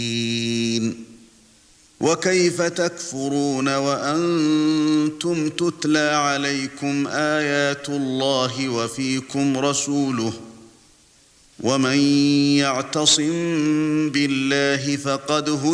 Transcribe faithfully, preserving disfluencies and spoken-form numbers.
وكيف تكفرون وأنتم تتلى عليكم آيات الله وفيكم رسوله ومن يعتصم بالله فقد هدي